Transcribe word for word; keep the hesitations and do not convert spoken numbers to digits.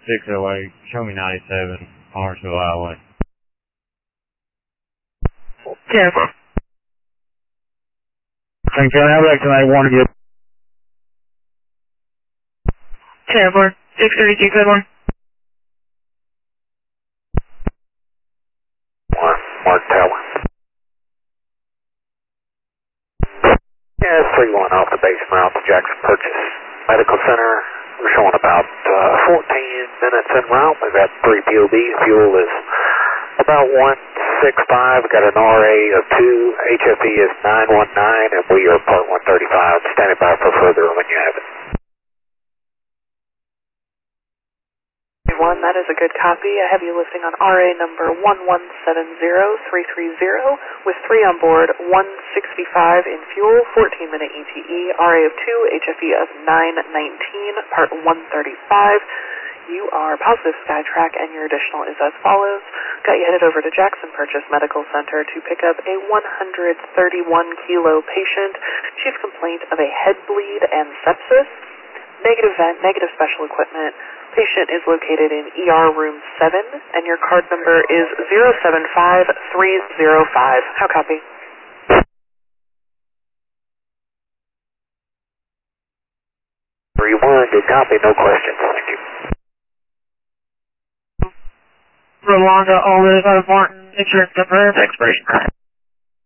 six oh eight, show me ninety-seven, Hartsville Highway. ten four. King County, I'd like to I want to get ten four, six thirty-two, good one. One, Mark Tower. Yeah, it's three one off the base route to Jackson Purchase Medical Center. We're showing about uh, fourteen minutes en route. We've got three P O Bs. Fuel is about one sixty-five. We've got an R A of two. H F E is nine one nine, and we are part one thirty-five. Standing by for further when you have it. One, that is a good copy. I have you listing on R A number one one seven zero three three zero with three on board, one sixty-five in fuel, fourteen minute E T E, R A of two, H F E of nine nineteen, part one thirty-five. You are positive SkyTrack, and your additional is as follows. Got you headed over to Jackson Purchase Medical Center to pick up a one hundred thirty-one kilo patient. Chief complaint of a head bleed and sepsis. Negative vent, negative special equipment. Patient is located in E R room seven, and your card number is zero seven five three zero five. How copy? three one, good copy, no questions. Thank you. Rolanda, all this, uh, Martin, insurance number, expiration time.